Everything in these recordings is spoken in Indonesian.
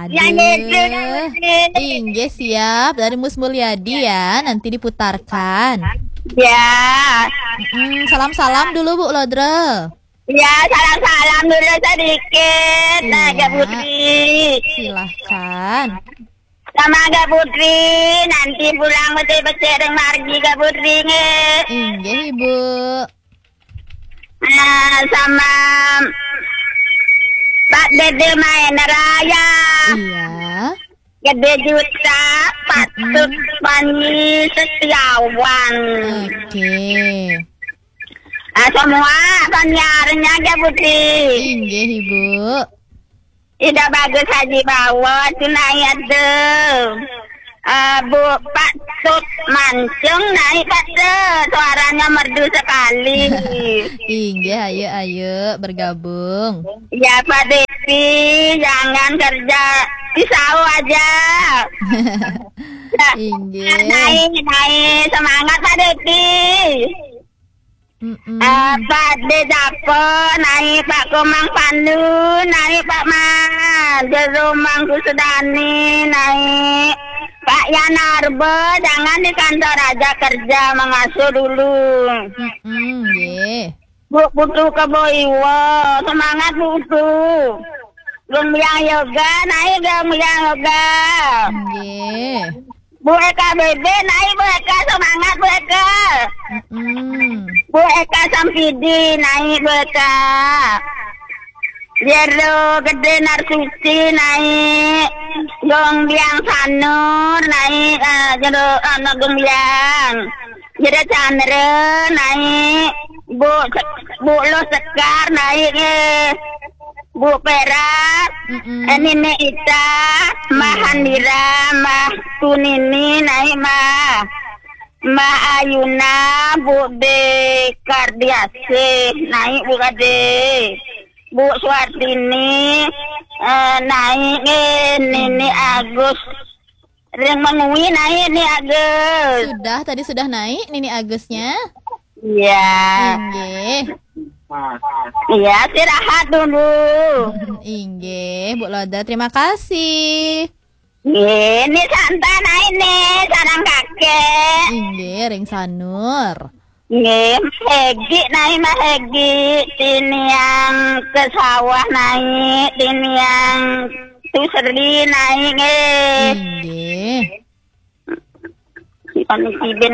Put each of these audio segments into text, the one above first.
Yang itu Aduh. Inggih siap dari Mus Mulyadi ya, nanti diputarkan. ya. Salam-salam dulu Bu Lodre. Ya, salam-salam dulu sedikit. Nah, Iya. Kak Putri. Silahkan. Sama Kak Putri, nanti pulang betul-betul dengan margi Kak Putri nge. Inggih Ibu. Nah, sama Pak Dede main raya. Iya. Gede juta, patut Panji Setiawan. Oke. Nah, semua penyiarnya Kak Putri. Inggih Ibu. Tidak bagus Haji Bawa tunai tuh. Bu Pak Tut Mancung naik Pak Tut, suaranya merdu sekali. Inggih, ayo bergabung. Ya Pak Devi, jangan kerja pisau aja. Inggih. Naik semangat Pak Devi. Pak Dejapo, naik Pak Komang Pandu, naik Pak Mas, Jerumang Kusudani, naik Pak Yanarbo, jangan di kantor aja kerja, mengasuh dulu. Nggih. Bu Putu Keboiwo, semangat Bu Putu. Gembiang yoga, naik gembiang yoga. Nggih. Bu Eka Bebe, naik Bu Eka, semangat Bu Eka. Bu Eka Sampidi, naik Bu Eka. Jero Gede Narsuci, naik. Gombiang Sanur, naik. Jero anak Gombiang. Jero Chandra, naik. Bu Lo Sekar, naik. Bu Perak, Nini Ita, Mahandira, Mah Tunini, naik Ma Ayuna, Bu De Kardiase, naik Bu Kade, Bu Suartini, naik Nini Agus, Ring Mengui, naik Nini Agus. Tadi sudah naik Nini Agusnya. Iya. Inggih. Iya, istirahat dulu. Inggih, Bu Loda, terima kasih. Ini santai naik nih, sarang kakek. Inggih, Ring Sanur. Nggih, Hegi naik Mah Hegi. Sini yang ke sawah naik, sini yang Tuseri naik nggih. Inggih. Si Panitin.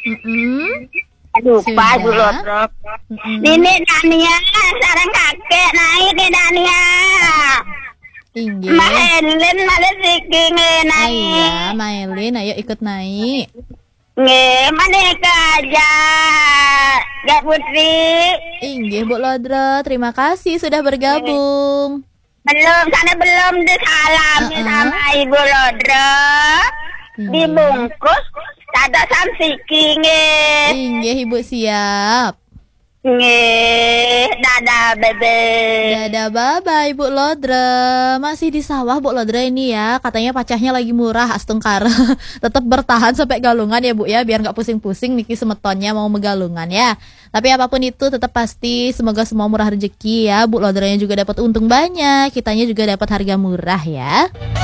Aduh, Sudah. Pak dulu, Rob. Ini Dania, sarang kakek naik nih Dania. Inggih. Mahelin malah siki naik. Iya, Mailin, ayo ikut naik. Nggih, maneka aja. Gak Putri. Inggih, Bu Lodra, terima kasih sudah bergabung. Belum disalami sama Ibu Lodra. Dibungkus ada samsiki nggih. Inggih, Ibu siap. Nggih, dadah bebe. Dadah, bye-bye Ibu Lodra. Masih di sawah Bu Lodra ini ya. Katanya pacahnya lagi murah astungkar. Tetap bertahan sampai galungan ya Bu ya, biar nggak pusing-pusing niki semetonnya mau megalungan ya. Tapi apapun itu tetap pasti semoga semua murah rezeki ya. Bu Lodranya juga dapat untung banyak, kitanya juga dapat harga murah ya.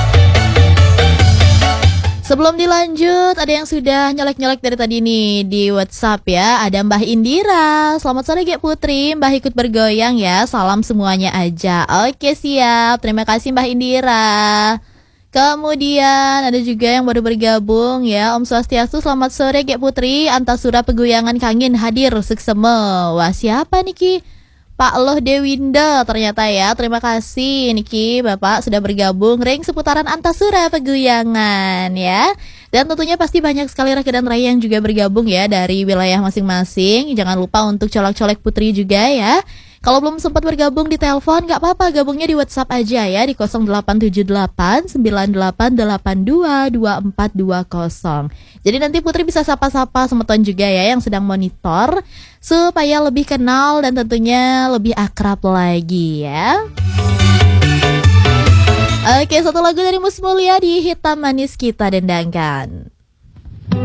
Sebelum dilanjut, ada yang sudah nyelek-nyelek dari tadi nih di WhatsApp ya. Ada Mbah Indira. Selamat sore Gek Putri, Mbah ikut bergoyang ya. Salam semuanya aja. Oke siap, terima kasih Mbah Indira. Kemudian ada juga yang baru bergabung ya. Om Swastiastu, selamat sore Gek Putri. Antasura Pegoyangan Kangin hadir sekseme. Wah siapa niki? Pak Loh Dewinda ternyata ya. Terima kasih Niki Bapak sudah bergabung ring seputaran Antasura Peguyangan ya. Dan tentunya pasti banyak sekali rakyat dan raya yang juga bergabung ya dari wilayah masing-masing. Jangan lupa untuk colek-colek Putri juga ya. Kalau belum sempat bergabung di telepon gak apa-apa, gabungnya di WhatsApp aja ya di 0878 9882 2420. Jadi nanti Putri bisa sapa-sapa semeton juga ya yang sedang monitor supaya lebih kenal dan tentunya lebih akrab lagi ya. Oke, satu lagu dari Mus Mulyadi, Hitam Manis kita dendangkan.